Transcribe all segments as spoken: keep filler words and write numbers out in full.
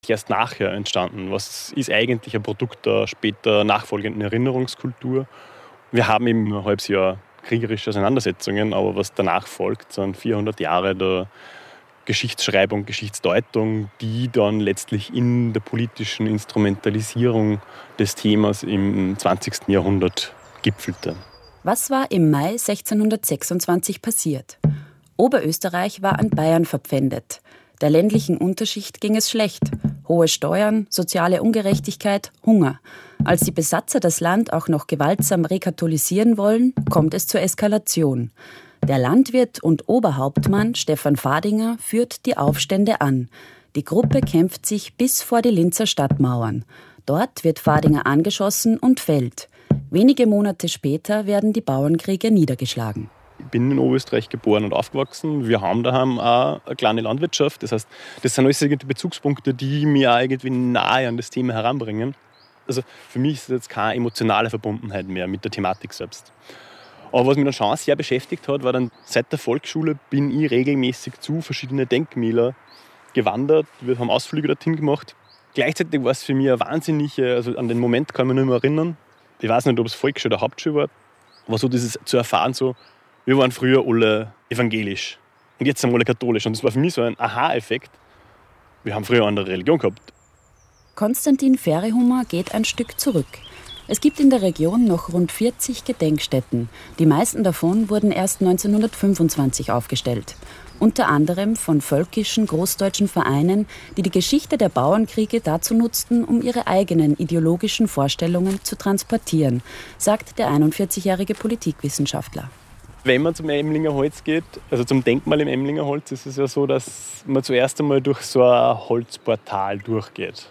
erst nachher entstanden. Was ist eigentlich ein Produkt der später nachfolgenden Erinnerungskultur? Wir haben eben nur ein halbes Jahr kriegerische Auseinandersetzungen, aber was danach folgt, sind vierhundert Jahre der Geschichtsschreibung, Geschichtsdeutung, die dann letztlich in der politischen Instrumentalisierung des Themas im zwanzigsten Jahrhundert gipfelte. Was war im Mai sechzehnhundertsechsundzwanzig passiert? Oberösterreich war an Bayern verpfändet. Der ländlichen Unterschicht ging es schlecht. Hohe Steuern, soziale Ungerechtigkeit, Hunger. Als die Besatzer das Land auch noch gewaltsam rekatholisieren wollen, kommt es zur Eskalation. Der Landwirt und Oberhauptmann Stefan Fadinger führt die Aufstände an. Die Gruppe kämpft sich bis vor die Linzer Stadtmauern. Dort wird Fadinger angeschossen und fällt. Wenige Monate später werden die Bauernkriege niedergeschlagen. Ich bin in Oberösterreich geboren und aufgewachsen. Wir haben daheim auch eine kleine Landwirtschaft. Das heißt, das sind alles irgendwie Bezugspunkte, die mir auch irgendwie nahe an das Thema heranbringen. Also für mich ist es jetzt keine emotionale Verbundenheit mehr mit der Thematik selbst. Aber was mich dann schon sehr beschäftigt hat, war dann, seit der Volksschule bin ich regelmäßig zu verschiedenen Denkmälern gewandert. Wir haben Ausflüge dorthin gemacht. Gleichzeitig war es für mich eine wahnsinnige, also an den Moment kann ich mich nicht mehr erinnern. Ich weiß nicht, ob es Volksschule oder Hauptschule war. Aber so dieses zu erfahren, so, wir waren früher alle evangelisch und jetzt sind wir alle katholisch. Und das war für mich so ein Aha-Effekt. Wir haben früher eine andere Religion gehabt. Konstantin Ferihummer geht ein Stück zurück. Es gibt in der Region noch rund vierzig Gedenkstätten. Die meisten davon wurden erst neunzehnhundertfünfundzwanzig aufgestellt. Unter anderem von völkischen großdeutschen Vereinen, die die Geschichte der Bauernkriege dazu nutzten, um ihre eigenen ideologischen Vorstellungen zu transportieren, sagt der einundvierzigjährige Politikwissenschaftler. Wenn man zum Emlinger Holz geht, also zum Denkmal im Emlinger Holz, ist es ja so, dass man zuerst einmal durch so ein Holzportal durchgeht.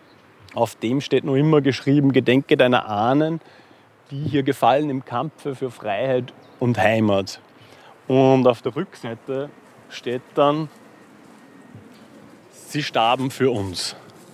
Auf dem steht noch immer geschrieben, Gedenke deiner Ahnen, die hier gefallen im Kampfe für Freiheit und Heimat. Und auf der Rückseite steht dann, sie starben für uns.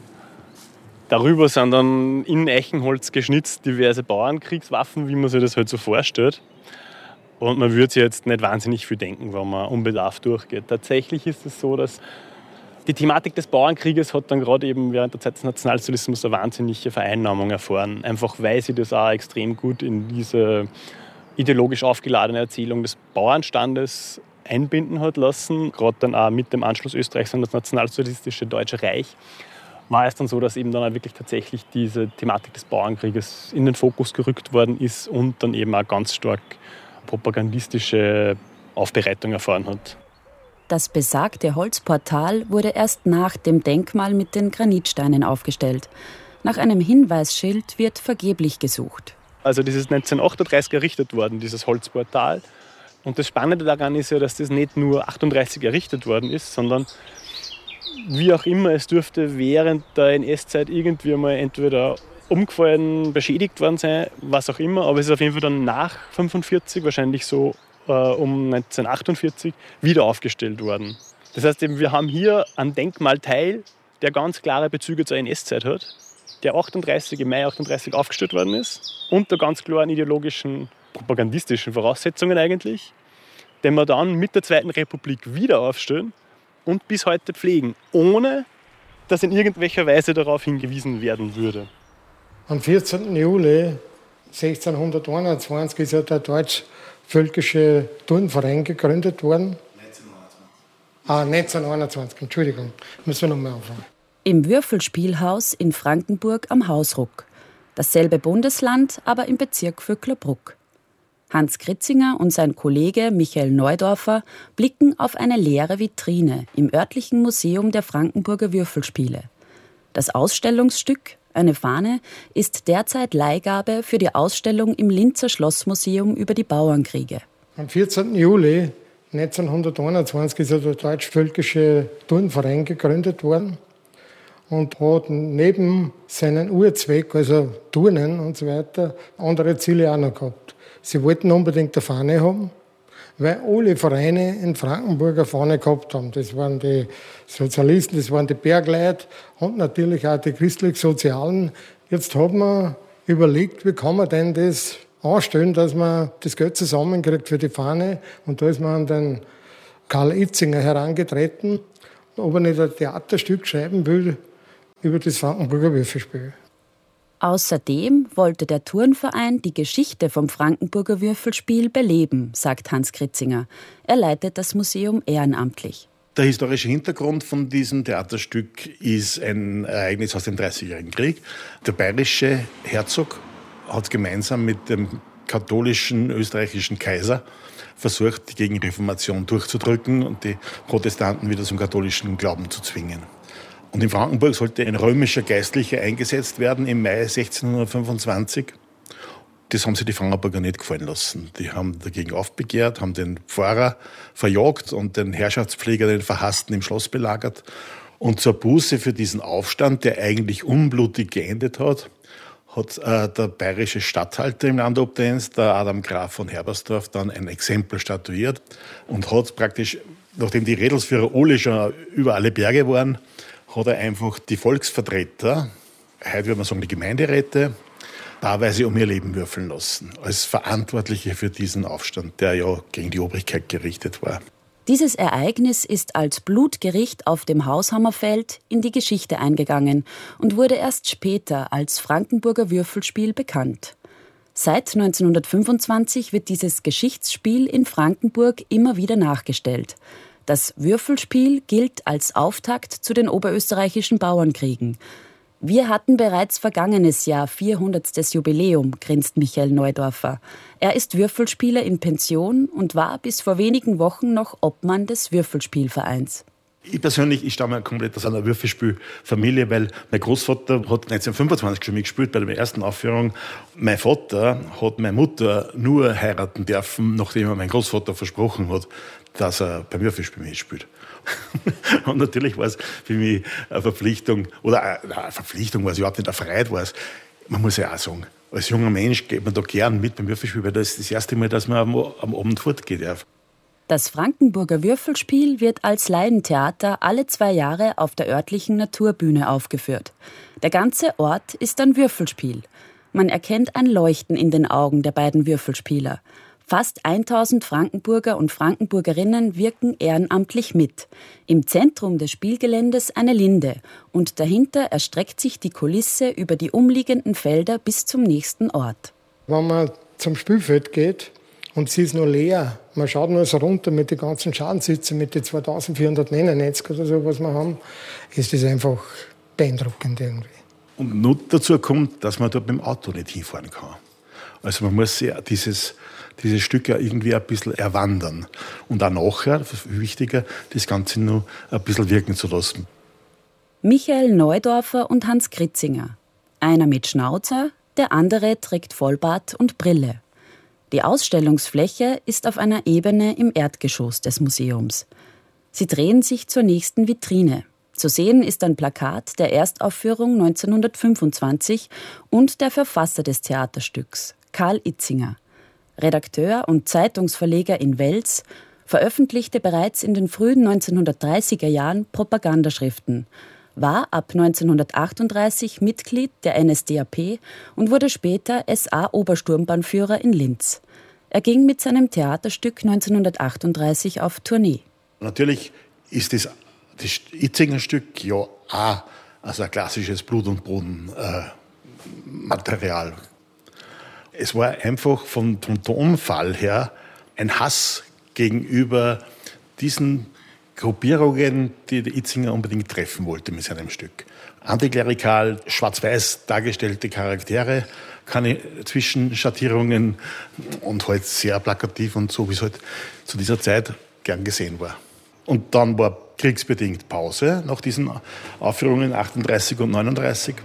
Darüber sind dann in Eichenholz geschnitzt diverse Bauernkriegswaffen, wie man sich das halt so vorstellt. Und man würde sich jetzt nicht wahnsinnig viel denken, wenn man unbedarft durchgeht. Tatsächlich ist es so, dass die Thematik des Bauernkrieges hat dann gerade eben während der Zeit des Nationalsozialismus eine wahnsinnige Vereinnahmung erfahren. Einfach weil sie das auch extrem gut in diese ideologisch aufgeladene Erzählung des Bauernstandes einbinden hat lassen. Gerade dann auch mit dem Anschluss Österreichs an das nationalsozialistische Deutsche Reich war es dann so, dass eben dann auch wirklich tatsächlich diese Thematik des Bauernkrieges in den Fokus gerückt worden ist und dann eben auch ganz stark propagandistische Aufbereitung erfahren hat. Das besagte Holzportal wurde erst nach dem Denkmal mit den Granitsteinen aufgestellt. Nach einem Hinweisschild wird vergeblich gesucht. Also das ist neunzehnhundertachtunddreißig errichtet worden, dieses Holzportal. Und das Spannende daran ist ja, dass das nicht nur achtunddreißig errichtet worden ist, sondern wie auch immer, es dürfte während der N S-Zeit irgendwie mal entweder umgefallen, beschädigt worden sein, was auch immer. Aber es ist auf jeden Fall dann nach fünfundvierzig, wahrscheinlich so äh, um neunzehnhundertachtundvierzig, wieder aufgestellt worden. Das heißt, eben, wir haben hier einen Denkmalteil, der ganz klare Bezüge zur N S-Zeit hat, der achtunddreißig, im Mai achtunddreißig aufgestellt worden ist, unter ganz klaren ideologischen, propagandistischen Voraussetzungen eigentlich, den wir dann mit der Zweiten Republik wieder aufstellen und bis heute pflegen, ohne dass in irgendwelcher Weise darauf hingewiesen werden würde. Am vierzehnten Juli sechzehnhunderteinundzwanzig ist ja der deutsch-völkische Turnverein gegründet worden. neunzehnhunderteinundzwanzig. Ah, neunzehnhunderteinundzwanzig, Entschuldigung, müssen wir nochmal anfangen. Im Würfelspielhaus in Frankenburg am Hausruck. Dasselbe Bundesland, aber im Bezirk Vöcklerbruck. Hans Kritzinger und sein Kollege Michael Neudorfer blicken auf eine leere Vitrine im örtlichen Museum der Frankenburger Würfelspiele. Das Ausstellungsstück, eine Fahne, ist derzeit Leihgabe für die Ausstellung im Linzer Schlossmuseum über die Bauernkriege. Am vierzehnten Juli neunzehnhunderteinundzwanzig ist ja der deutsch-völkische Turnverein gegründet worden und hat neben seinen Urzweck, also Turnen und so weiter, andere Ziele auch noch gehabt. Sie wollten unbedingt eine Fahne haben, weil alle Vereine in Frankenburg eine Fahne gehabt haben. Das waren die Sozialisten, das waren die Bergleute und natürlich auch die christlich-sozialen. Jetzt hat man überlegt, wie kann man denn das anstellen, dass man das Geld zusammenkriegt für die Fahne. Und da ist man an den Karl Itzinger herangetreten, ob er nicht ein Theaterstück schreiben will über das Frankenburger Würfelspiel. Außerdem wollte der Turnverein die Geschichte vom Frankenburger Würfelspiel beleben, sagt Hans Kritzinger. Er leitet das Museum ehrenamtlich. Der historische Hintergrund von diesem Theaterstück ist ein Ereignis aus dem Dreißigjährigen Krieg. Der bayerische Herzog hat gemeinsam mit dem katholischen österreichischen Kaiser versucht, die Gegenreformation durchzudrücken und die Protestanten wieder zum katholischen Glauben zu zwingen. Und in Frankenburg sollte ein römischer Geistlicher eingesetzt werden im Mai sechzehnhundertfünfundzwanzig. Das haben sich die Frankenburger nicht gefallen lassen. Die haben dagegen aufbegehrt, haben den Pfarrer verjagt und den Herrschaftspfleger, den Verhassten, im Schloss belagert. Und zur Buße für diesen Aufstand, der eigentlich unblutig geendet hat, hat äh, der bayerische Statthalter im Landesobdienst, der Adam Graf von Herbersdorf, dann ein Exempel statuiert und hat praktisch, nachdem die Rädelsführer alle schon über alle Berge waren, hat er einfach die Volksvertreter, heute würde man sagen die Gemeinderäte, paarweise um ihr Leben würfeln lassen, als Verantwortliche für diesen Aufstand, der ja gegen die Obrigkeit gerichtet war. Dieses Ereignis ist als Blutgericht auf dem Haushammerfeld in die Geschichte eingegangen und wurde erst später als Frankenburger Würfelspiel bekannt. Seit neunzehnhundertfünfundzwanzig wird dieses Geschichtsspiel in Frankenburg immer wieder nachgestellt. Das Würfelspiel gilt als Auftakt zu den oberösterreichischen Bauernkriegen. Wir hatten bereits vergangenes Jahr vierhundertstes Jubiläum, grinst Michael Neudorfer. Er ist Würfelspieler in Pension und war bis vor wenigen Wochen noch Obmann des Würfelspielvereins. Ich persönlich, ich stamme komplett aus einer Würfelspielfamilie, weil mein Großvater hat neunzehnhundertfünfundzwanzig schon mitgespielt bei der ersten Aufführung. Mein Vater hat meine Mutter nur heiraten dürfen, nachdem er mein Großvater versprochen hat, dass er beim Würfelspiel mitspielt. Und natürlich war es für mich eine Verpflichtung, oder eine Verpflichtung war es überhaupt nicht, eine Freiheit war es. Man muss ja auch sagen, als junger Mensch geht man da gern mit beim Würfelspiel, weil das ist das erste Mal, dass man am, am Abend fortgehen darf. Das Frankenburger Würfelspiel wird als Laientheater alle zwei Jahre auf der örtlichen Naturbühne aufgeführt. Der ganze Ort ist ein Würfelspiel. Man erkennt ein Leuchten in den Augen der beiden Würfelspieler. Fast tausend Frankenburger und Frankenburgerinnen wirken ehrenamtlich mit. Im Zentrum des Spielgeländes eine Linde und dahinter erstreckt sich die Kulisse über die umliegenden Felder bis zum nächsten Ort. Wenn man zum Spielfeld geht und sie ist noch leer, man schaut nur so runter mit den ganzen Schadensitzen, mit den zweitausendvierhundertneunundneunzig oder so, was wir haben, ist das einfach beeindruckend irgendwie. Und nur dazu kommt, dass man dort mit dem Auto nicht hinfahren kann. Also man muss ja dieses, dieses Stück ja irgendwie ein bisschen erwandern. Und auch nachher, wichtiger, das Ganze nur ein bisschen wirken zu lassen. Michael Neudorfer und Hans Kritzinger. Einer mit Schnauzer, der andere trägt Vollbart und Brille. Die Ausstellungsfläche ist auf einer Ebene im Erdgeschoss des Museums. Sie drehen sich zur nächsten Vitrine. Zu sehen ist ein Plakat der Erstaufführung neunzehnhundertfünfundzwanzig und der Verfasser des Theaterstücks, Karl Itzinger. Redakteur und Zeitungsverleger in Wels, veröffentlichte bereits in den frühen neunzehnhundertdreißiger Jahren Propagandaschriften, war ab neunzehnhundertachtunddreißig Mitglied der N S D A P und wurde später S A-Obersturmbannführer in Linz. Er ging mit seinem Theaterstück neunzehnhundertachtunddreißig auf Tournee. Natürlich ist das, das Itzinger-Stück ja auch also ein klassisches Blut- und Boden-Material. Äh, es war einfach vom, vom Tonfall her ein Hass gegenüber diesen Gruppierungen, die der Itzinger unbedingt treffen wollte mit seinem Stück. Antiklerikal, schwarz-weiß dargestellte Charaktere, keine Zwischenschattierungen und halt sehr plakativ und so, wie es halt zu dieser Zeit gern gesehen war. Und dann war kriegsbedingt Pause nach diesen Aufführungen achtunddreißig und neununddreißig.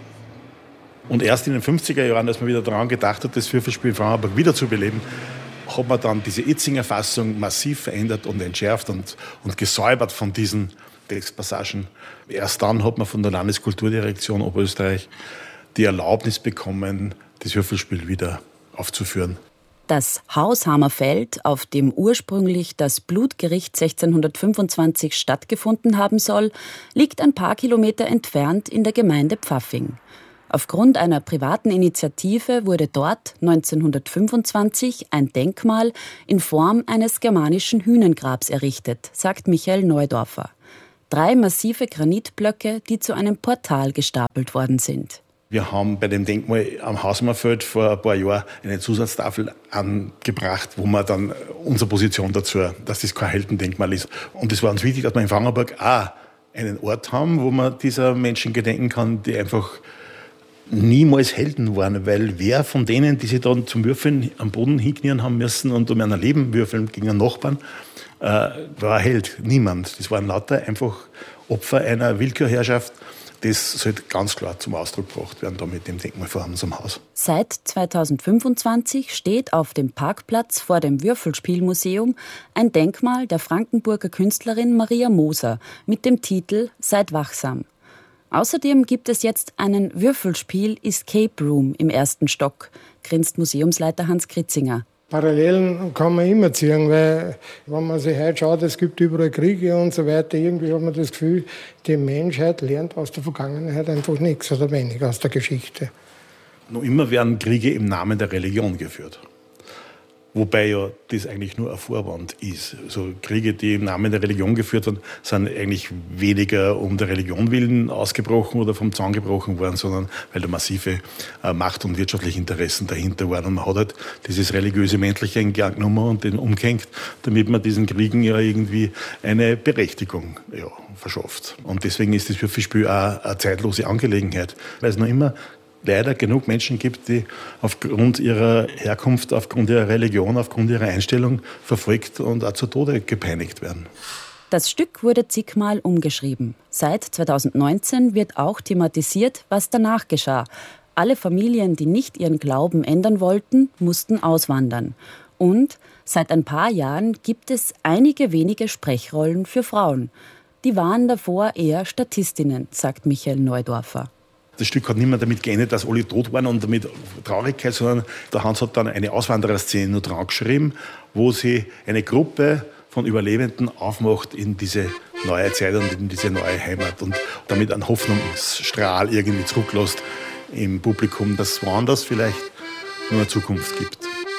Und erst in den fünfziger Jahren, als man wieder daran gedacht hat, das Würfelspiel in Frankenburg wiederzubeleben, hat man dann diese Itzinger-Fassung massiv verändert und entschärft und, und gesäubert von diesen Textpassagen. Erst dann hat man von der Landeskulturdirektion Oberösterreich die Erlaubnis bekommen, das Würfelspiel wieder aufzuführen. Das Haushammerfeld, auf dem ursprünglich das Blutgericht sechzehnhundertfünfundzwanzig stattgefunden haben soll, liegt ein paar Kilometer entfernt in der Gemeinde Pfaffing. Aufgrund einer privaten Initiative wurde dort neunzehnhundertfünfundzwanzig ein Denkmal in Form eines germanischen Hünengrabs errichtet, sagt Michael Neudorfer. Drei massive Granitblöcke, die zu einem Portal gestapelt worden sind. Wir haben bei dem Denkmal am Hausmannfeld vor ein paar Jahren eine Zusatztafel angebracht, wo man dann unsere Position dazu, dass das kein Heldendenkmal ist. Und es war uns wichtig, dass wir in Frankenburg auch einen Ort haben, wo man dieser Menschen gedenken kann, die einfach niemals Helden waren, weil wer von denen, die sich dann zum Würfeln am Boden hinknien haben müssen und um ein Leben würfeln gegen einen Nachbarn, äh, war ein Held. Niemand. Das waren lauter einfach Opfer einer Willkürherrschaft. Das sollte ganz klar zum Ausdruck gebracht werden, da mit dem Denkmal vor unserem Haus. Seit zweitausendfünfundzwanzig steht auf dem Parkplatz vor dem Würfelspielmuseum ein Denkmal der Frankenburger Künstlerin Maria Moser mit dem Titel »Seid wachsam«. Außerdem gibt es jetzt einen Würfelspiel-Escape Room im ersten Stock, grinst Museumsleiter Hans Kritzinger. Parallelen kann man immer ziehen, weil wenn man sich heute schaut, es gibt überall Kriege und so weiter, irgendwie hat man das Gefühl, die Menschheit lernt aus der Vergangenheit einfach nichts oder wenig aus der Geschichte. Noch immer werden Kriege im Namen der Religion geführt. Wobei ja das eigentlich nur ein Vorwand ist. Also Kriege, die im Namen der Religion geführt werden, sind eigentlich weniger um der Religion willen ausgebrochen oder vom Zaun gebrochen worden, sondern weil da massive äh, Macht- und wirtschaftliche Interessen dahinter waren. Und man hat halt dieses religiöse Männliche in Gang genommen und den umgehängt, damit man diesen Kriegen ja irgendwie eine Berechtigung ja, verschafft. Und deswegen ist das Würfelspiel auch eine zeitlose Angelegenheit, weil es noch immer leider genug Menschen gibt, die aufgrund ihrer Herkunft, aufgrund ihrer Religion, aufgrund ihrer Einstellung verfolgt und auch zu Tode gepeinigt werden. Das Stück wurde zigmal umgeschrieben. Seit zweitausendneunzehn wird auch thematisiert, was danach geschah. Alle Familien, die nicht ihren Glauben ändern wollten, mussten auswandern. Und seit ein paar Jahren gibt es einige wenige Sprechrollen für Frauen. Die waren davor eher Statistinnen, sagt Michael Neudorfer. Das Stück hat nicht mehr damit geendet, dass alle tot waren und damit Traurigkeit, sondern der Hans hat dann eine Auswandererszene noch dran geschrieben, wo sie eine Gruppe von Überlebenden aufmacht in diese neue Zeit und in diese neue Heimat und damit einen Hoffnungsstrahl irgendwie zurücklässt im Publikum, dass es woanders vielleicht nur eine Zukunft gibt.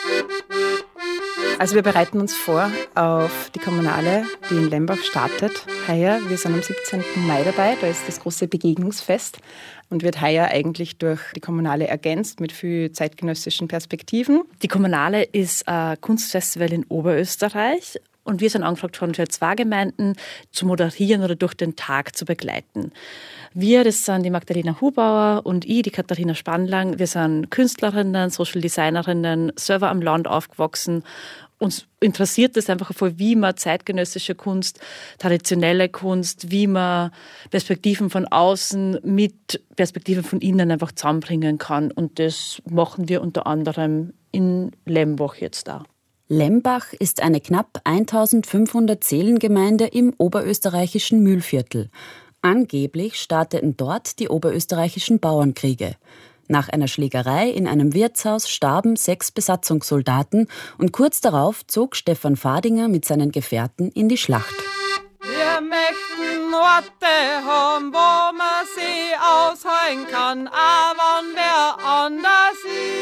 Also wir bereiten uns vor auf die Kommunale, die in Lembach startet, heuer. Wir sind am siebzehnten Mai dabei, da ist das große Begegnungsfest und wird heuer eigentlich durch die Kommunale ergänzt mit vielen zeitgenössischen Perspektiven. Die Kommunale ist ein Kunstfestival in Oberösterreich und wir sind angefragt worden, für zwei Gemeinden zu moderieren oder durch den Tag zu begleiten. Wir, das sind die Magdalena Hubauer und ich, die Katharina Spannlang. Wir sind Künstlerinnen, Social Designerinnen, selber am Land aufgewachsen. Uns interessiert es einfach voll, wie man zeitgenössische Kunst, traditionelle Kunst, wie man Perspektiven von außen mit Perspektiven von innen einfach zusammenbringen kann. Und das machen wir unter anderem in Lembach jetzt da. Lembach ist eine knapp eintausendfünfhundert Seelengemeinde im oberösterreichischen Mühlviertel. Angeblich starteten dort die oberösterreichischen Bauernkriege. Nach einer Schlägerei in einem Wirtshaus starben sechs Besatzungssoldaten und kurz darauf zog Stefan Fadinger mit seinen Gefährten in die Schlacht. Wir möchten Orte haben, wo man sie ausheuen kann, auch wenn wer anders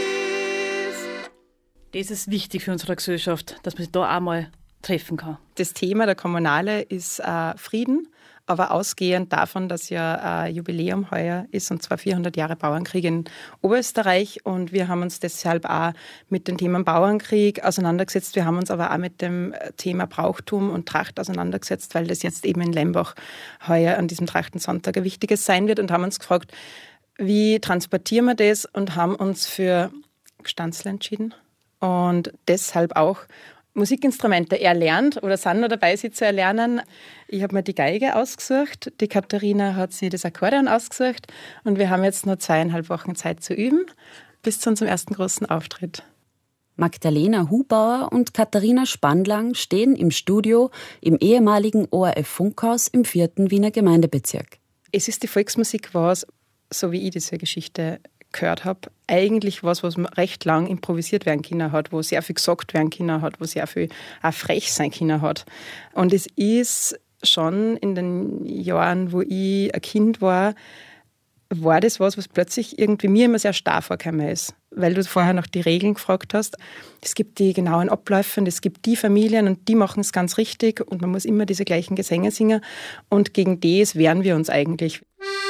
ist. Das ist wichtig für unsere Gesellschaft, dass man sich da auch mal treffen kann. Das Thema der Kommunale ist äh, Frieden, aber ausgehend davon, dass ja ein Jubiläum heuer ist, und zwar vierhundert Jahre Bauernkrieg in Oberösterreich. Und wir haben uns deshalb auch mit dem Thema Bauernkrieg auseinandergesetzt. Wir haben uns aber auch mit dem Thema Brauchtum und Tracht auseinandergesetzt, weil das jetzt eben in Lembach heuer an diesem Trachtensonntag ein wichtiges sein wird, und haben uns gefragt, wie transportieren wir das, und haben uns für Gstanzl entschieden und deshalb auch Musikinstrumente erlernt oder sind noch dabei, sie zu erlernen. Ich habe mir die Geige ausgesucht, die Katharina hat sich das Akkordeon ausgesucht und wir haben jetzt nur zweieinhalb Wochen Zeit zu üben, bis zu unserem ersten großen Auftritt. Magdalena Hubauer und Katharina Spannlang stehen im Studio im ehemaligen O R F-Funkhaus im vierten Wiener Gemeindebezirk. Es ist die Volksmusik, was, so wie ich diese Geschichte gehört habe, eigentlich was, was recht lang improvisiert werden können hat, wo sehr viel gesagt werden können hat, wo sehr viel auch frech sein können hat. Und es ist schon in den Jahren, wo ich ein Kind war, war das was, was plötzlich irgendwie mir immer sehr starr vorgekommen ist. Weil du vorher nach die Regeln gefragt hast. Es gibt die genauen Abläufe und es gibt die Familien und die machen es ganz richtig und man muss immer diese gleichen Gesänge singen. Und gegen das wehren wir uns eigentlich.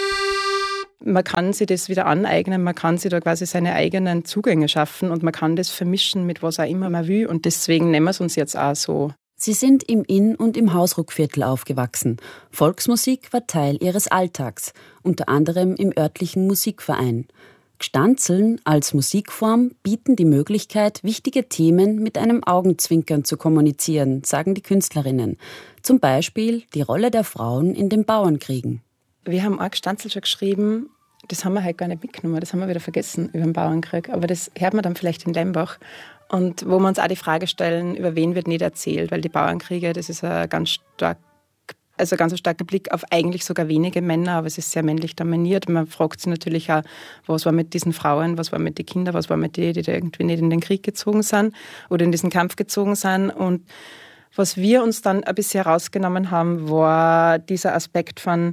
Man kann sich das wieder aneignen, man kann sich da quasi seine eigenen Zugänge schaffen und man kann das vermischen mit was auch immer man will. Und deswegen nehmen wir es uns jetzt auch so. Sie sind im Inn- und im Hausruckviertel aufgewachsen. Volksmusik war Teil ihres Alltags, unter anderem im örtlichen Musikverein. Gstanzeln als Musikform bieten die Möglichkeit, wichtige Themen mit einem Augenzwinkern zu kommunizieren, sagen die Künstlerinnen. Zum Beispiel die Rolle der Frauen in den Bauernkriegen. Wir haben auch Gstanzel schon geschrieben, das haben wir halt gar nicht mitgenommen, das haben wir wieder vergessen über den Bauernkrieg. Aber das hört man dann vielleicht in Lembach. Und wo wir uns auch die Frage stellen, über wen wird nicht erzählt, weil die Bauernkriege, das ist ein ganz stark, also ganz ein starker Blick auf eigentlich sogar wenige Männer, aber es ist sehr männlich dominiert. Man fragt sich natürlich auch, was war mit diesen Frauen, was war mit den Kindern, was war mit denen, die da irgendwie nicht in den Krieg gezogen sind oder in diesen Kampf gezogen sind. Und was wir uns dann ein bisschen herausgenommen haben, war dieser Aspekt von,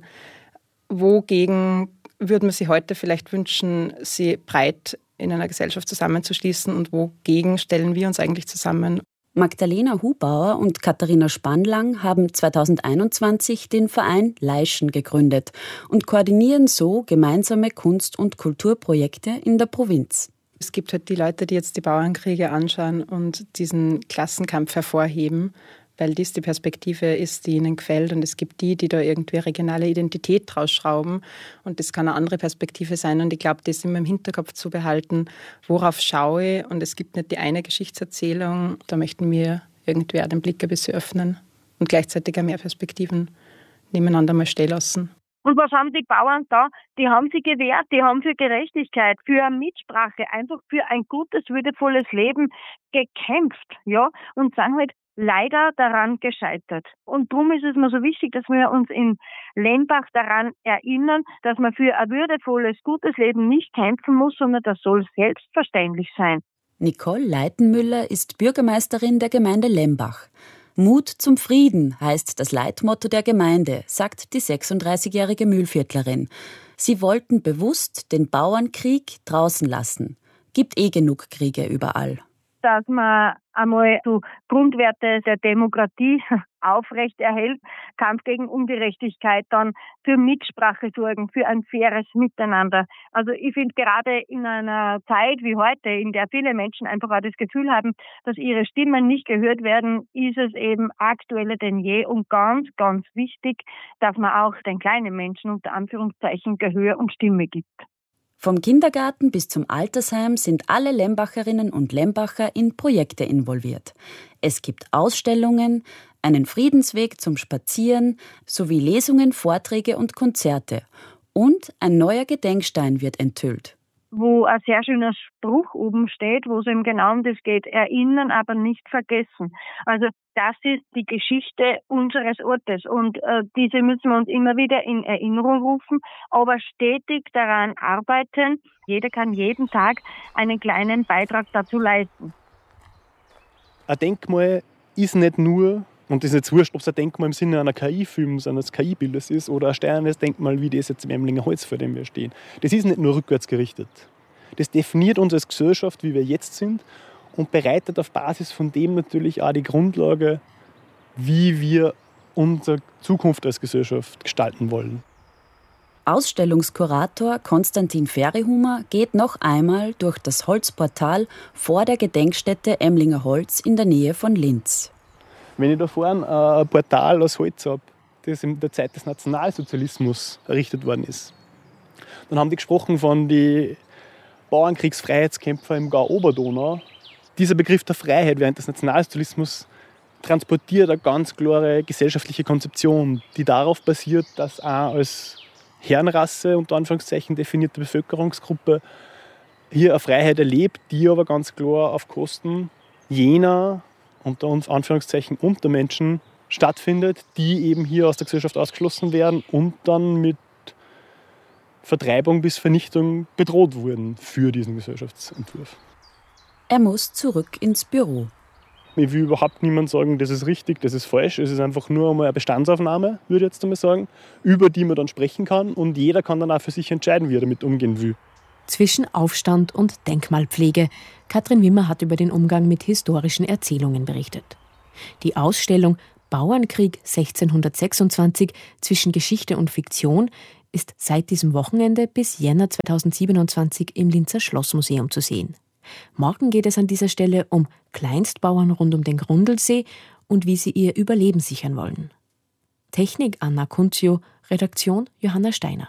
wogegen würde man sich heute vielleicht wünschen, sie breit in einer Gesellschaft zusammenzuschließen und wogegen stellen wir uns eigentlich zusammen? Magdalena Hubauer und Katharina Spannlang haben zweitausendeinundzwanzig den Verein Leischen gegründet und koordinieren so gemeinsame Kunst- und Kulturprojekte in der Provinz. Es gibt halt die Leute, die jetzt die Bauernkriege anschauen und diesen Klassenkampf hervorheben, weil dies die Perspektive ist, die ihnen gefällt. Und es gibt die, die da irgendwie regionale Identität draus schrauben. Und das kann eine andere Perspektive sein. Und ich glaube, das immer im Hinterkopf zu behalten, worauf schaue ich. Und es gibt nicht die eine Geschichtserzählung. Da möchten wir irgendwie auch den Blick ein bisschen öffnen und gleichzeitig auch mehr Perspektiven nebeneinander mal stehen lassen. Und was haben die Bauern da? Die haben sich gewehrt, die haben für Gerechtigkeit, für eine Mitsprache, einfach für ein gutes, würdevolles Leben gekämpft, ja, und sind halt leider daran gescheitert. Und darum ist es mir so wichtig, dass wir uns in Lembach daran erinnern, dass man für ein würdevolles, gutes Leben nicht kämpfen muss, sondern das soll selbstverständlich sein. Nicole Leitenmüller ist Bürgermeisterin der Gemeinde Lembach. Mut zum Frieden heißt das Leitmotto der Gemeinde, sagt die sechsunddreißigjährige Mühlviertlerin. Sie wollten bewusst den Bauernkrieg draußen lassen. Gibt eh genug Kriege überall. Dass man einmal so Grundwerte der Demokratie aufrecht erhält, Kampf gegen Ungerechtigkeit, dann für Mitsprache sorgen, für ein faires Miteinander. Also ich finde gerade in einer Zeit wie heute, in der viele Menschen einfach auch das Gefühl haben, dass ihre Stimmen nicht gehört werden, ist es eben aktueller denn je und ganz, ganz wichtig, dass man auch den kleinen Menschen unter Anführungszeichen Gehör und Stimme gibt. Vom Kindergarten bis zum Altersheim sind alle Lembacherinnen und Lembacher in Projekte involviert. Es gibt Ausstellungen, einen Friedensweg zum Spazieren sowie Lesungen, Vorträge und Konzerte. Und ein neuer Gedenkstein wird enthüllt. Wo ein sehr schöner Spruch oben steht, wo es eben genau um das geht, erinnern, aber nicht vergessen. Also das ist die Geschichte unseres Ortes und äh, diese müssen wir uns immer wieder in Erinnerung rufen, aber stetig daran arbeiten. Jeder kann jeden Tag einen kleinen Beitrag dazu leisten. Ein Denkmal ist nicht nur, und das ist jetzt wurscht, ob es ein Denkmal im Sinne einer K I-Films, eines K I-Bildes ist oder ein steinernes Denkmal wie das jetzt im Emlinger Holz, vor dem wir stehen. Das ist nicht nur rückwärts gerichtet. Das definiert uns als Gesellschaft, wie wir jetzt sind und bereitet auf Basis von dem natürlich auch die Grundlage, wie wir unsere Zukunft als Gesellschaft gestalten wollen. Ausstellungskurator Konstantin Ferihumer geht noch einmal durch das Holzportal vor der Gedenkstätte Emlinger Holz in der Nähe von Linz. Wenn ich da vorne ein Portal aus Holz habe, das in der Zeit des Nationalsozialismus errichtet worden ist, dann haben die gesprochen von den Bauernkriegsfreiheitskämpfer im Gau Oberdonau. Dieser Begriff der Freiheit während des Nationalsozialismus transportiert eine ganz klare gesellschaftliche Konzeption, die darauf basiert, dass auch als Herrenrasse, unter Anführungszeichen definierte Bevölkerungsgruppe, hier eine Freiheit erlebt, die aber ganz klar auf Kosten jener, unter Anführungszeichen Untermenschen, stattfindet, die eben hier aus der Gesellschaft ausgeschlossen werden und dann mit Vertreibung bis Vernichtung bedroht wurden für diesen Gesellschaftsentwurf. Er muss zurück ins Büro. Ich will überhaupt niemand sagen, das ist richtig, das ist falsch. Es ist einfach nur einmal eine Bestandsaufnahme, würde ich jetzt einmal sagen, über die man dann sprechen kann. Und jeder kann dann auch für sich entscheiden, wie er damit umgehen will. Zwischen Aufstand und Denkmalpflege. Katrin Wimmer hat über den Umgang mit historischen Erzählungen berichtet. Die Ausstellung Bauernkrieg sechzehnhundertsechsundzwanzig zwischen Geschichte und Fiktion ist seit diesem Wochenende bis Jänner zweitausendsiebenundzwanzig im Linzer Schlossmuseum zu sehen. Morgen geht es an dieser Stelle um Kleinstbauern rund um den Grundlsee und wie sie ihr Überleben sichern wollen. Technik Anna Kunzio, Redaktion Johanna Steiner.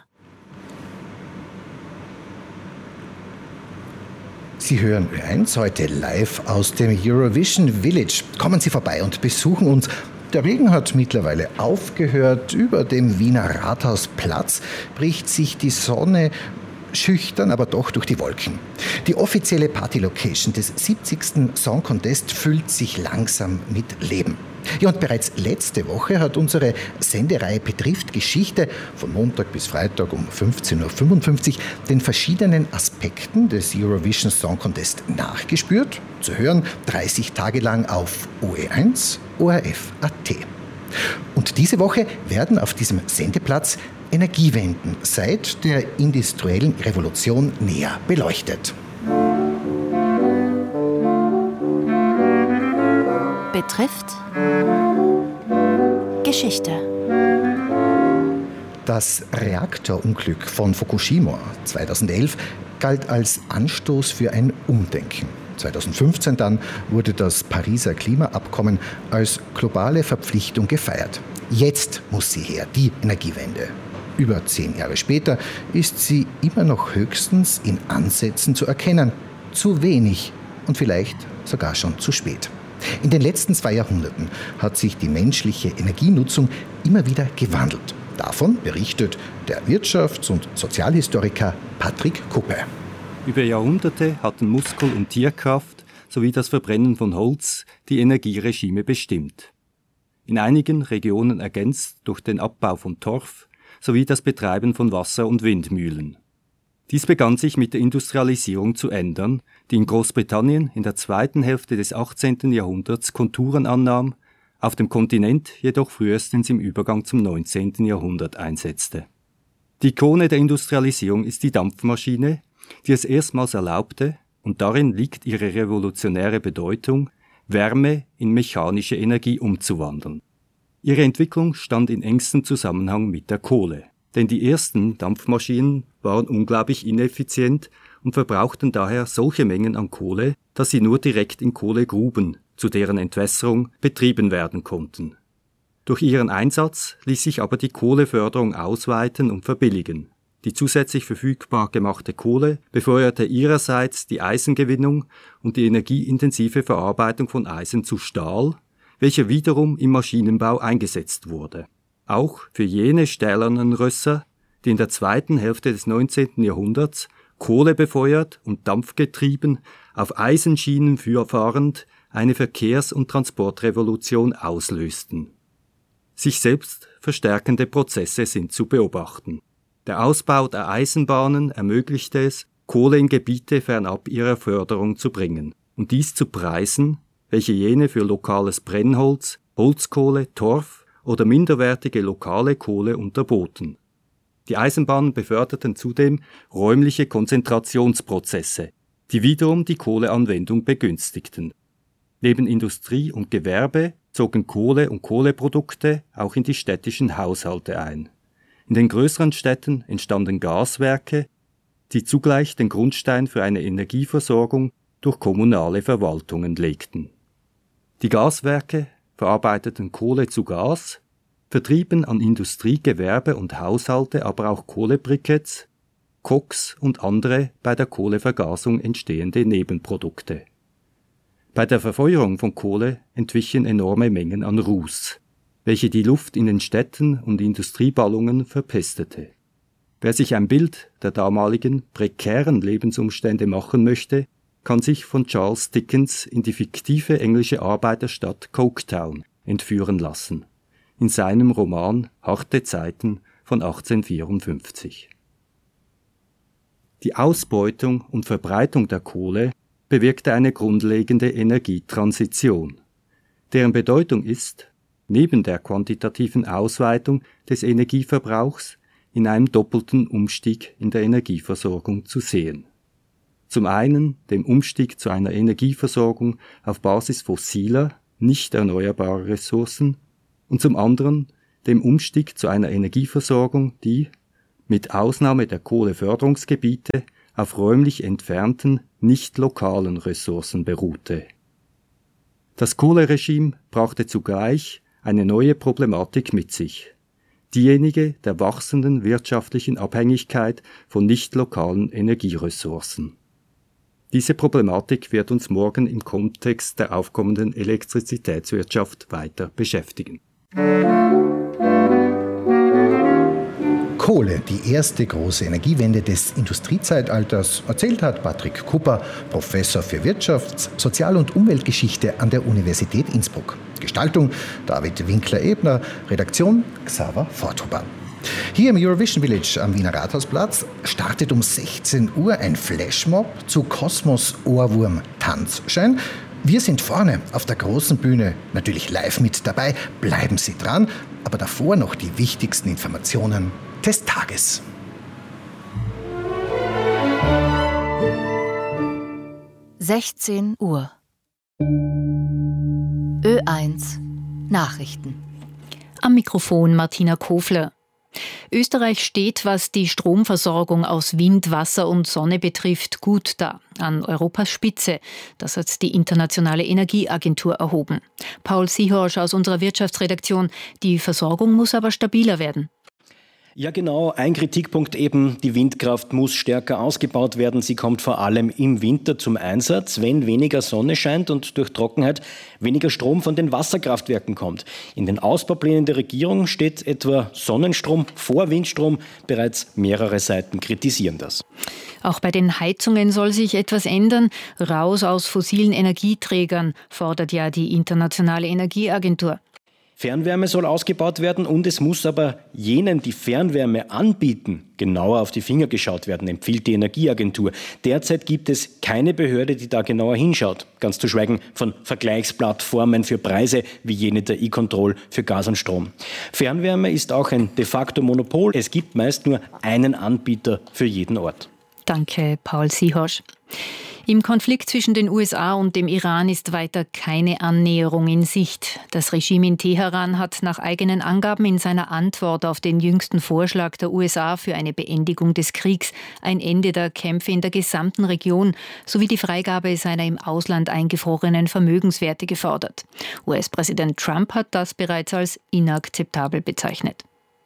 Sie hören Ö eins heute live aus dem Eurovision Village. Kommen Sie vorbei und besuchen uns. Der Regen hat mittlerweile aufgehört. Über dem Wiener Rathausplatz bricht sich die Sonne schüchtern, aber doch durch die Wolken. Die offizielle Party-Location des siebzigsten Song Contest füllt sich langsam mit Leben. Ja, und bereits letzte Woche hat unsere Sendereihe Betrifft Geschichte von Montag bis Freitag um fünfzehn Uhr fünfundfünfzig den verschiedenen Aspekten des Eurovision Song Contest nachgespürt. Zu hören dreißig Tage lang auf O E eins, O R F Punkt A T. Und diese Woche werden auf diesem Sendeplatz Energiewenden seit der industriellen Revolution näher beleuchtet. Betrifft Geschichte. Das Reaktorunglück von Fukushima zweitausendelf galt als Anstoß für ein Umdenken. zweitausendfünfzehn dann wurde das Pariser Klimaabkommen als globale Verpflichtung gefeiert. Jetzt muss sie her, die Energiewende. Über zehn Jahre später ist sie immer noch höchstens in Ansätzen zu erkennen. Zu wenig und vielleicht sogar schon zu spät. In den letzten zwei Jahrhunderten hat sich die menschliche Energienutzung immer wieder gewandelt. Davon berichtet der Wirtschafts- und Sozialhistoriker Patrick Kuppe. Über Jahrhunderte hatten Muskel- und Tierkraft sowie das Verbrennen von Holz die Energieregime bestimmt. In einigen Regionen ergänzt durch den Abbau von Torf sowie das Betreiben von Wasser- und Windmühlen. Dies begann sich mit der Industrialisierung zu ändern, die in Großbritannien in der zweiten Hälfte des achtzehnten Jahrhunderts Konturen annahm, auf dem Kontinent jedoch frühestens im Übergang zum neunzehnten Jahrhundert einsetzte. Die Ikone der Industrialisierung ist die Dampfmaschine, die es erstmals erlaubte, und darin liegt ihre revolutionäre Bedeutung, Wärme in mechanische Energie umzuwandeln. Ihre Entwicklung stand in engstem Zusammenhang mit der Kohle. Denn die ersten Dampfmaschinen waren unglaublich ineffizient und verbrauchten daher solche Mengen an Kohle, dass sie nur direkt in Kohlegruben, zu deren Entwässerung, betrieben werden konnten. Durch ihren Einsatz ließ sich aber die Kohleförderung ausweiten und verbilligen. Die zusätzlich verfügbar gemachte Kohle befeuerte ihrerseits die Eisengewinnung und die energieintensive Verarbeitung von Eisen zu Stahl, welcher wiederum im Maschinenbau eingesetzt wurde. Auch für jene stählernen Rösser, die in der zweiten Hälfte des neunzehnten Jahrhunderts Kohle befeuert und dampfgetrieben, auf Eisenschienen fahrend eine Verkehrs- und Transportrevolution auslösten. Sich selbst verstärkende Prozesse sind zu beobachten. Der Ausbau der Eisenbahnen ermöglichte es, Kohle in Gebiete fernab ihrer Förderung zu bringen, und dies zu Preisen, welche jene für lokales Brennholz, Holzkohle, Torf oder minderwertige lokale Kohle unterboten. Die Eisenbahnen beförderten zudem räumliche Konzentrationsprozesse, die wiederum die Kohleanwendung begünstigten. Neben Industrie und Gewerbe zogen Kohle und Kohleprodukte auch in die städtischen Haushalte ein. In den größeren Städten entstanden Gaswerke, die zugleich den Grundstein für eine Energieversorgung durch kommunale Verwaltungen legten. Die Gaswerke verarbeiteten Kohle zu Gas, vertrieben an Industrie, Gewerbe und Haushalte aber auch Kohlebriketts, Koks und andere bei der Kohlevergasung entstehende Nebenprodukte. Bei der Verfeuerung von Kohle entwichen enorme Mengen an Ruß, welche die Luft in den Städten und Industrieballungen verpestete. Wer sich ein Bild der damaligen prekären Lebensumstände machen möchte, kann sich von Charles Dickens in die fiktive englische Arbeiterstadt Coketown entführen lassen, in seinem Roman Harte Zeiten von achtzehnhundertvierundfünfzig. Die Ausbeutung und Verbreitung der Kohle bewirkte eine grundlegende Energietransition. deren Bedeutung ist, neben der quantitativen Ausweitung des Energieverbrauchs in einem doppelten Umstieg in der Energieversorgung zu sehen. Zum einen dem Umstieg zu einer Energieversorgung auf Basis fossiler, nicht erneuerbarer Ressourcen und zum anderen dem Umstieg zu einer Energieversorgung, die, mit Ausnahme der Kohleförderungsgebiete, auf räumlich entfernten, nicht lokalen Ressourcen beruhte. Das Kohleregime brachte zugleich eine neue Problematik mit sich, diejenige der wachsenden wirtschaftlichen Abhängigkeit von nicht lokalen Energieressourcen. Diese Problematik wird uns morgen im Kontext der aufkommenden Elektrizitätswirtschaft weiter beschäftigen. Kohle, die erste große Energiewende des Industriezeitalters, erzählt hat Patrick Kupper, Professor für Wirtschafts-, Sozial- und Umweltgeschichte an der Universität Innsbruck. Gestaltung David Winkler-Ebner, Redaktion Xaver Forthuber. Hier im Eurovision Village am Wiener Rathausplatz startet um sechzehn Uhr ein Flashmob zu Kosmos Ohrwurm Tanzschein. Wir sind vorne auf der großen Bühne, natürlich live mit dabei. Bleiben Sie dran, aber davor noch die wichtigsten Informationen des Tages. sechzehn Uhr. Ö eins Nachrichten. Am Mikrofon Martina Kofler. Österreich steht, was die Stromversorgung aus Wind, Wasser und Sonne betrifft, gut da. An Europas Spitze. Das hat die Internationale Energieagentur erhoben. Paul Sihorsch aus unserer Wirtschaftsredaktion. Die Versorgung muss aber stabiler werden. Ja genau, ein Kritikpunkt eben, die Windkraft muss stärker ausgebaut werden. Sie kommt vor allem im Winter zum Einsatz, wenn weniger Sonne scheint und durch Trockenheit weniger Strom von den Wasserkraftwerken kommt. In den Ausbauplänen der Regierung steht etwa Sonnenstrom vor Windstrom. Bereits mehrere Seiten kritisieren das. Auch bei den Heizungen soll sich etwas ändern. Raus aus fossilen Energieträgern, fordert ja die Internationale Energieagentur. Fernwärme soll ausgebaut werden und es muss aber jenen, die Fernwärme anbieten, genauer auf die Finger geschaut werden, empfiehlt die Energieagentur. Derzeit gibt es keine Behörde, die da genauer hinschaut. Ganz zu schweigen von Vergleichsplattformen für Preise wie jene der E-Control für Gas und Strom. Fernwärme ist auch ein de facto Monopol. Es gibt meist nur einen Anbieter für jeden Ort. Danke, Paul Sihorsch. Im Konflikt zwischen den U S A und dem Iran ist weiter keine Annäherung in Sicht. Das Regime in Teheran hat nach eigenen Angaben in seiner Antwort auf den jüngsten Vorschlag der U S A für eine Beendigung des Kriegs, ein Ende der Kämpfe in der gesamten Region sowie die Freigabe seiner im Ausland eingefrorenen Vermögenswerte gefordert. U S-Präsident Trump hat das bereits als inakzeptabel bezeichnet.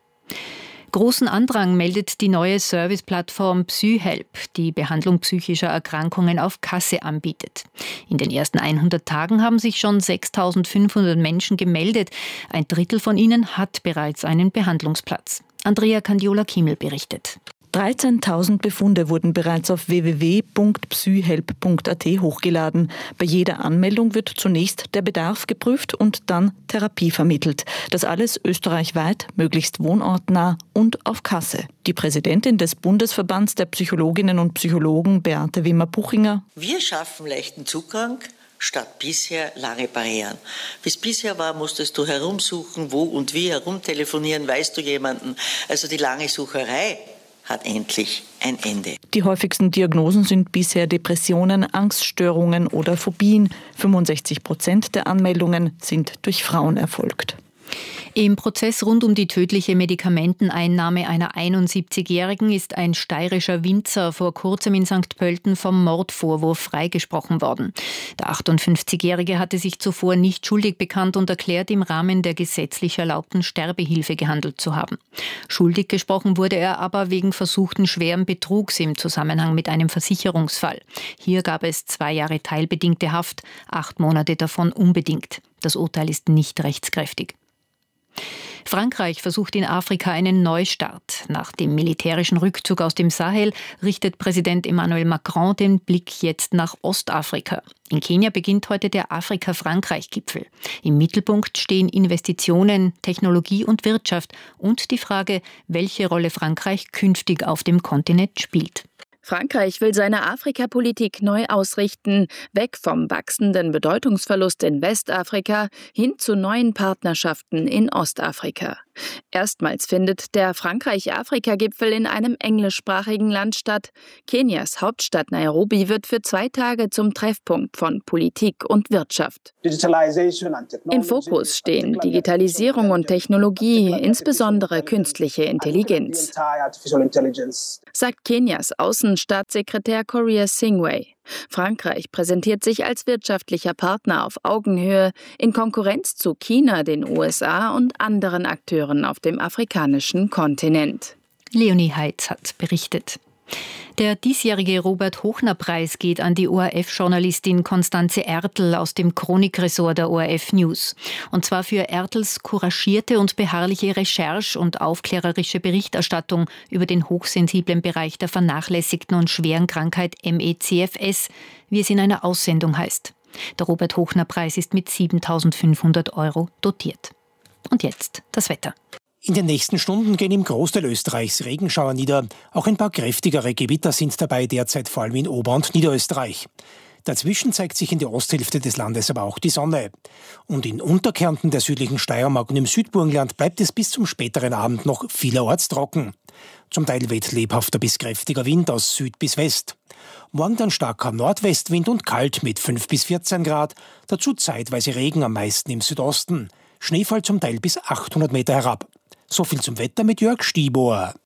Großen Andrang meldet die neue Serviceplattform PsyHelp, die Behandlung psychischer Erkrankungen auf Kasse anbietet. In den ersten hundert Tagen haben sich schon sechstausendfünfhundert Menschen gemeldet. Ein Drittel von ihnen hat bereits einen Behandlungsplatz. Andrea Candiola-Kiemel berichtet. dreizehntausend Befunde wurden bereits auf w w w punkt psyhelp punkt a t hochgeladen. Bei jeder Anmeldung wird zunächst der Bedarf geprüft und dann Therapie vermittelt. Das alles österreichweit, möglichst wohnortnah und auf Kasse. Die Präsidentin des Bundesverbands der Psychologinnen und Psychologen, Beate Wimmer-Puchinger: Wir schaffen leichten Zugang statt bisher lange Barrieren. Bis bisher war, musstest du herumsuchen, wo und wie herumtelefonieren, weißt du jemanden. Also die lange Sucherei hat endlich ein Ende. Die häufigsten Diagnosen sind bisher Depressionen, Angststörungen oder Phobien. fünfundsechzig Prozent der Anmeldungen sind durch Frauen erfolgt. Im Prozess rund um die tödliche Medikamenteneinnahme einer einundsiebzigjährigen ist ein steirischer Winzer vor kurzem in Sankt Pölten vom Mordvorwurf freigesprochen worden. Der achtundfünfzigjährige hatte sich zuvor nicht schuldig bekannt und erklärt, im Rahmen der gesetzlich erlaubten Sterbehilfe gehandelt zu haben. Schuldig gesprochen wurde er aber wegen versuchten schweren Betrugs im Zusammenhang mit einem Versicherungsfall. Hier gab es zwei Jahre teilbedingte Haft, acht Monate davon unbedingt. Das Urteil ist nicht rechtskräftig. Frankreich versucht in Afrika einen Neustart. Nach dem militärischen Rückzug aus dem Sahel richtet Präsident Emmanuel Macron den Blick jetzt nach Ostafrika. In Kenia beginnt heute der Afrika-Frankreich-Gipfel. Im Mittelpunkt stehen Investitionen, Technologie und Wirtschaft und die Frage, welche Rolle Frankreich künftig auf dem Kontinent spielt. Frankreich will seine Afrikapolitik neu ausrichten, weg vom wachsenden Bedeutungsverlust in Westafrika hin zu neuen Partnerschaften in Ostafrika. Erstmals findet der Frankreich-Afrika-Gipfel in einem englischsprachigen Land statt. Kenias Hauptstadt Nairobi wird für zwei Tage zum Treffpunkt von Politik und Wirtschaft. Im Fokus stehen Digitalisierung und Technologie, insbesondere künstliche Intelligenz, sagt Kenias Außenstaatssekretär Korea Singway. Frankreich präsentiert sich als wirtschaftlicher Partner auf Augenhöhe in Konkurrenz zu China, den U S A und anderen Akteuren auf dem afrikanischen Kontinent. Leonie Heitz hat berichtet. Der diesjährige Robert-Hochner-Preis geht an die O R F-Journalistin Konstanze Ertl aus dem Chronikressort der O R F News. Und zwar für Ertls couragierte und beharrliche Recherche und aufklärerische Berichterstattung über den hochsensiblen Bereich der vernachlässigten und schweren Krankheit M E C F S, wie es in einer Aussendung heißt. Der Robert-Hochner-Preis ist mit siebentausendfünfhundert Euro dotiert. Und jetzt das Wetter. In den nächsten Stunden gehen im Großteil Österreichs Regenschauer nieder. Auch ein paar kräftigere Gewitter sind dabei, derzeit vor allem in Ober- und Niederösterreich. Dazwischen zeigt sich in der Osthälfte des Landes aber auch die Sonne. Und in Unterkärnten, der südlichen Steiermark und im Südburgenland bleibt es bis zum späteren Abend noch vielerorts trocken. Zum Teil weht lebhafter bis kräftiger Wind aus Süd bis West. Morgen dann starker Nordwestwind und kalt mit fünf bis vierzehn Grad. Dazu zeitweise Regen, am meisten im Südosten. Schneefall zum Teil bis achthundert Meter herab. So viel zum Wetter mit Jörg Stiebohr.